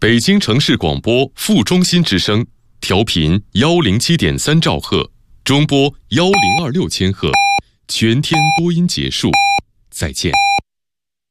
北京城市广播副中心之声，调频107.3兆赫，中波1026千赫，全天播音结束，再见。